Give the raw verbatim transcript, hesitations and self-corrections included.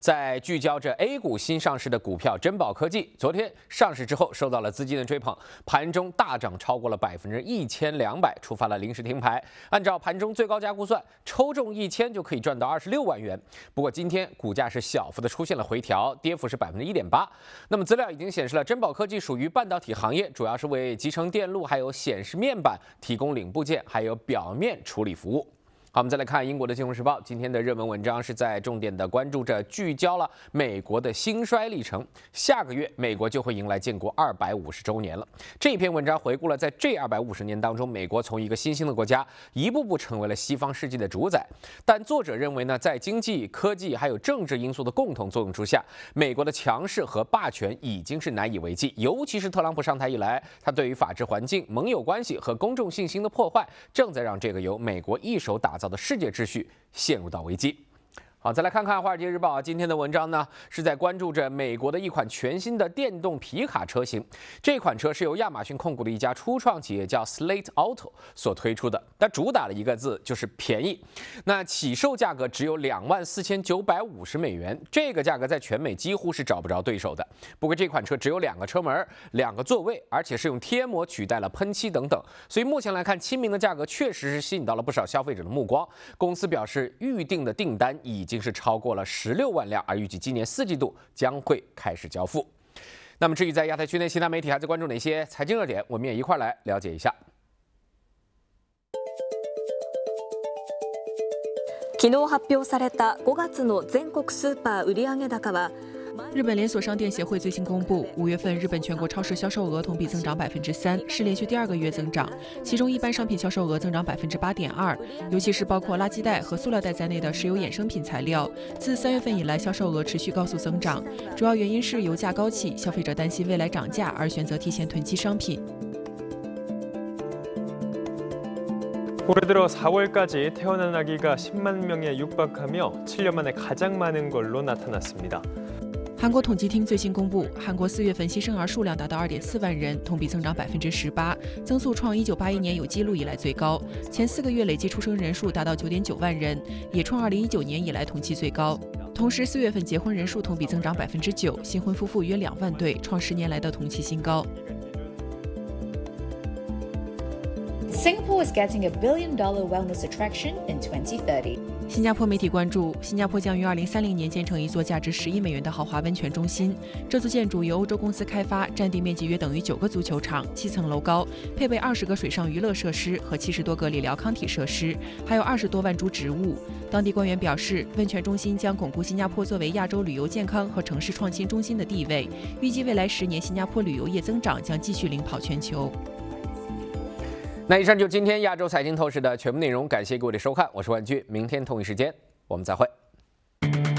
在聚焦着 A 股新上市的股票珍宝科技，昨天上市之后受到了资金的追捧，盘中大涨超过了百分之一千两百，触发了临时停牌。按照盘中最高价估算，抽中一千就可以赚到二十六万元。不过今天股价是小幅的出现了回调，跌幅是百分之一点八。那么资料已经显示了，珍宝科技属于半导体行业，主要是为集成电路还有显示面板提供零部件还有表面处理服务。好，我们再来看英国的《金融时报》今天的热门文章是在重点的关注着聚焦了美国的兴衰历程。下个月，美国就会迎来建国二百五十周年了。这篇文章回顾了在这二百五十年当中，美国从一个新兴的国家一步步成为了西方世界的主宰。但作者认为呢，在经济、科技还有政治因素的共同作用之下，美国的强势和霸权已经是难以为继。尤其是特朗普上台以来，他对于法治环境、盟友关系和公众信心的破坏，正在让这个由美国一手打造的世界秩序陷入到危机。好，再来看看《华尔街日报》今天的文章呢，是在关注着美国的一款全新的电动皮卡车型。这款车是由亚马逊控股的一家初创企业叫 Slate Auto 所推出的，它主打的一个字就是便宜。那起售价格只有两万四千九百五十美元，这个价格在全美几乎是找不着对手的。不过这款车只有两个车门、两个座位，而且是用贴膜取代了喷漆等等，所以目前来看，亲民的价格确实是吸引到了不少消费者的目光。公司表示，预定的订单已经已经是超过了十六万辆，而预计今年四季度将会开始交付。那么至于在亚太区内其他媒体还在关注哪些财经热点，我们也一块来了解一下。 昨日発表されたごがつの全国スーパー売上高は。 日本连锁商店协会最新公布，五月份日本全国超市销售额同比增长百分之三，是连续第二个月增长。其中一般商品销售额增长百分之八点二，尤其是包括垃圾袋和塑料袋在内的石油衍生品材料，自三月份以来销售额持续高速增长。主要原因是油价高企，消费者担心未来涨价而选择提前囤积商品。 올해들어사월까지 태어난 아기가 십만 명에 육박하며 칠 년 만에 가장 많은 걸로 나타났습니다. 韩国统计厅最新公布，韩国四月份新生儿数量达到二点四万人，同比增长百分之十八，增速创一九八一年有记录以来最高。前四个月累计出生人数达到九点九万人，也创二零一九年以来同期最高。同时，四月份结婚人数同比增长百分之九，新婚夫妇约两万对，创十年来的同期新高。 Singapore is getting a billion-dollar wellness attraction in twenty thirty. 新加坡媒体关注，新加坡将于二零三零年建成一座价值十亿美元的豪华温泉中心。这座建筑由欧洲公司开发，占地面积约等于九个足球场，七层楼高，配备二十个水上娱乐设施和七十多个理疗康体设施，还有二十多万株植物。当地官员表示，温泉中心将巩固新加坡作为亚洲旅游健康和城市创新中心的地位。预计未来十年，新加坡旅游业增长将继续领跑全球。 那以上就是今天亚洲财经透视的全部内容，感谢各位的收看，我是万军，明天同一时间我们再会。